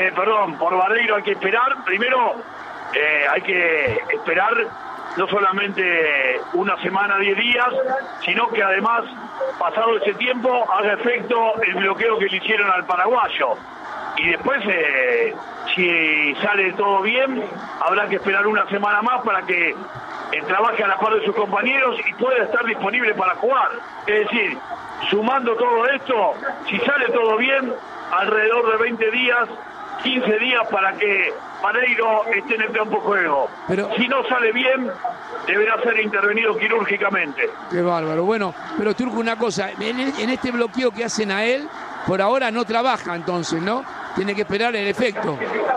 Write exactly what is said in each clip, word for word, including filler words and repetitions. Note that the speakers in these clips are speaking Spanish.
eh, perdón, por Barreiro hay que esperar. Primero, eh, hay que esperar no solamente una semana, diez días, sino que además, pasado ese tiempo, haga efecto el bloqueo que le hicieron al paraguayo. Y después, eh, si sale todo bien, habrá que esperar una semana más para que eh, trabaje a la par de sus compañeros y pueda estar disponible para jugar. Es decir, sumando todo esto, si sale todo bien, alrededor de veinte días, quince días para que Barreiro esté en el campo de juego. Pero si no sale bien, deberá ser intervenido quirúrgicamente. Qué bárbaro. Bueno, pero Turco, una cosa, en, en este bloqueo que hacen a él, por ahora no trabaja entonces, ¿no? Tiene que esperar el efecto.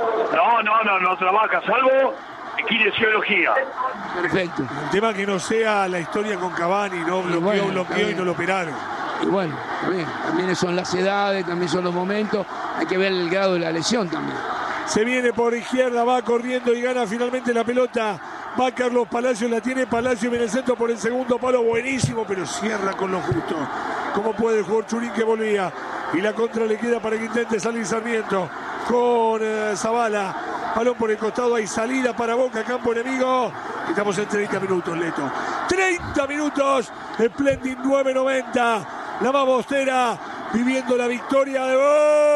No, no, no, no trabaja, salvo kinesiología. Perfecto. El tema es que no sea la historia con Cavani, no bloqueó, bueno, bloqueó y no lo operaron. Y bueno, también, también son las edades, también son los momentos, hay que ver el grado de la lesión también. Se viene por izquierda, va corriendo y gana finalmente la pelota. Va Carlos Palacios, la tiene Palacios en el centro por el segundo palo, buenísimo, pero cierra con lo justo. ¿Cómo puede el jugador Churín que volvía? Y la contra le queda para que intente salir Sarmiento con eh, Zavala. Balón por el costado, hay salida para Boca, campo enemigo. Estamos en treinta minutos, Leto. treinta minutos, Splendid nueve noventa. La Mamostera viviendo la victoria de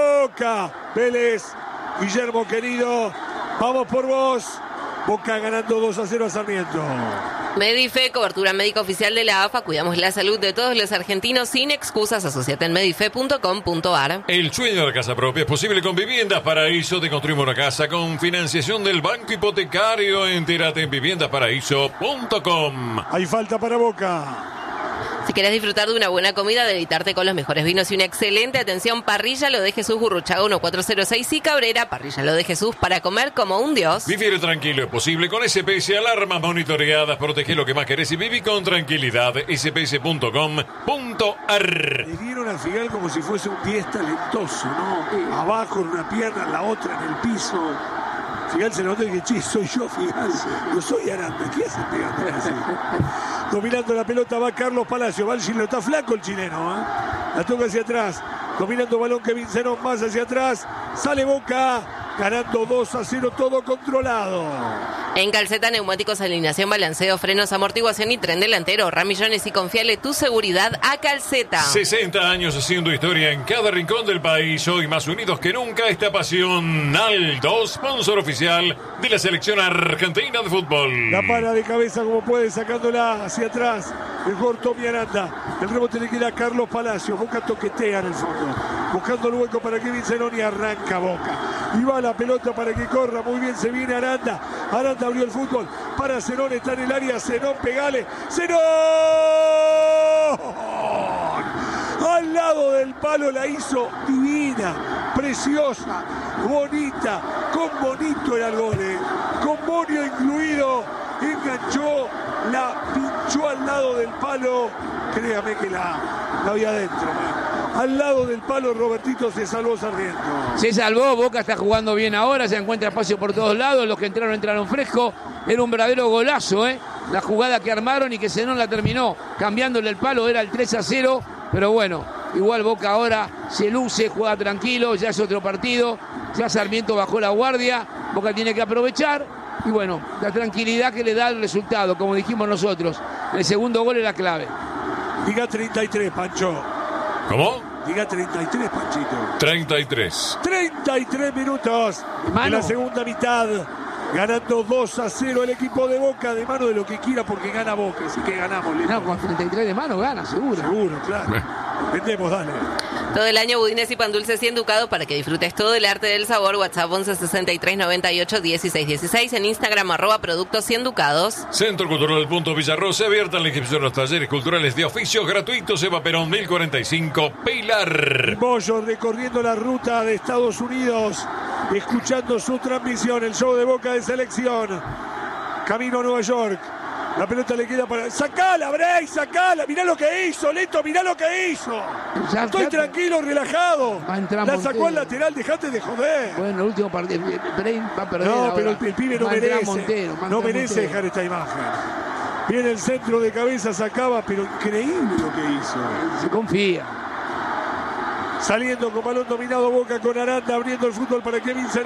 Boca. Vélez, Guillermo querido, vamos por vos. Boca ganando dos a cero a Sarmiento. Medife, cobertura médica oficial de la A F A. Cuidamos la salud de todos los argentinos sin excusas. Asociate en medife punto com punto ar. El sueño de la casa propia es posible con Viviendas Paraíso. Te construimos una casa con financiación del Banco Hipotecario. Entérate en viviendas paraíso punto com. Hay falta para Boca. Si querés disfrutar de una buena comida, deleitarte con los mejores vinos y una excelente atención, Parrilla Lo de Jesús, Gurruchaga uno cuatro cero seis y Cabrera. Parrilla Lo de Jesús, para comer como un dios. Difiere tranquilo es posible con S P S, alarmas monitoreadas, protege lo que más querés y viví con tranquilidad. S P S punto com punto ar. Le dieron al Figal como si fuese un diez talentoso, ¿no? Abajo en una pierna, en la otra en el piso. Figal se notó y que, che, soy yo, Figal. No soy Aranda. ¿Qué hace pegando así? Dominando la pelota va Carlos Palacio. Va el chileno. Está flaco el chileno, ¿eh? La toca hacia atrás. Dominando balón Kevin Zenón más hacia atrás. Sale Boca. Ganando dos a cero, todo controlado. En Calceta, neumáticos, alineación, balanceo, frenos, amortiguación y tren delantero. Ahorra millones y confiale tu seguridad a Calceta. sesenta años haciendo historia en cada rincón del país. Hoy más unidos que nunca, esta pasión. Aldo, sponsor oficial de la selección argentina de fútbol. La para de cabeza como puede, sacándola hacia atrás. El jugador Tommy Aranda. El rebote le queda a Carlos Palacio. Boca toquetea en el fondo. Buscando el hueco para Kevin Zenón y arranca Boca. Y va la pelota para que corra. Muy bien, se viene Aranda. Aranda abrió el fútbol para Zenón. Está en el área. Zenón, pegale. ¡Zenón! Al lado del palo la hizo divina, preciosa, bonita. Con bonito era el gol, ¿eh? Con Bonio incluido. Enganchó, la pinchó al lado del palo. Créame que la, la había adentro, ¿eh? Al lado del palo, Robertito se salvó Sarmiento. Se salvó, Boca está jugando bien ahora, se encuentra espacio por todos lados, los que entraron, entraron frescos. Era un verdadero golazo, ¿eh? La jugada que armaron y que Zenón la terminó cambiándole el palo, era el tres a cero, pero bueno, igual Boca ahora se luce, juega tranquilo, ya es otro partido, ya Sarmiento bajó la guardia, Boca tiene que aprovechar y bueno, la tranquilidad que le da el resultado, como dijimos nosotros, el segundo gol es la clave. Diga treinta y tres, Pancho. ¿Cómo? Diga treinta y tres, Panchito. treinta y tres. treinta y tres minutos de la segunda mitad. Ganando dos a cero el equipo de Boca, de mano de lo que quiera porque gana Boca. Así que ganamos, Leto. No, con treinta y tres de mano gana, seguro. Seguro, claro. Vendemos, dale. Todo el año budines y pan dulces y enducados para que disfrutes todo el arte del sabor. WhatsApp once sesenta y tres noventa y ocho dieciséis dieciséis. En Instagram arroba productos y enducados. Centro Cultural Punto Villarrosa, abierta la inscripción a los talleres culturales de oficios gratuitos. Eva Perón mil cuarenta y cinco, Pilar. Bollo recorriendo la ruta de Estados Unidos, escuchando su transmisión, el show de Boca de selección. Camino a Nueva York. La pelota le queda para... ¡Sacala, Bray! ¡Sacala! ¡Mirá lo que hizo, Leto! ¡Mirá lo que hizo! Ya, Estoy ya, tranquilo, relajado. Va a entrar La Montero. sacó al lateral, dejate de joder. Bueno, el último partido, Brain va a perder. No, ahora. pero el, el pibe no Va a entrar merece. Montero, va a no entrar merece Montero. dejar esta imagen. Viene el centro de cabeza, sacaba, pero increíble lo que hizo. Se confía. Saliendo con balón dominado Boca con Aranda, abriendo el fútbol para Kevin Zenón.